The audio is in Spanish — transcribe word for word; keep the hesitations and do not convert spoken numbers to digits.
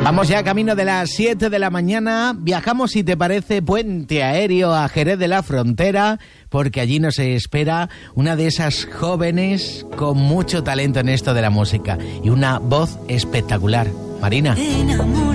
Vamos ya camino de las siete de la mañana. Viajamos, si te parece, puente aéreo a Jerez de la Frontera, porque allí nos espera una de esas jóvenes con mucho talento en esto de la música y una voz espectacular. Marina.